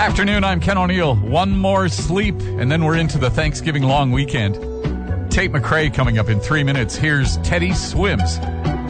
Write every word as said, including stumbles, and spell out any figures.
Afternoon, I'm Ken O'Neill. One more sleep, and then we're into the Thanksgiving long weekend. Tate McRae coming up in three minutes. Here's Teddy Swims.